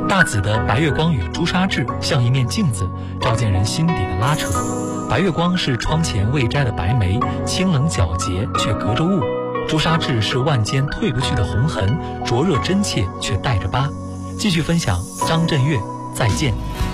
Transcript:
大紫的白月光与朱砂痣像一面镜子，照见人心底的拉扯。白月光是窗前未摘的白梅，清冷皎洁却隔着雾；朱砂痣是腕间褪不去的红痕，灼热真切却带着疤。继续分享张震岳，再见。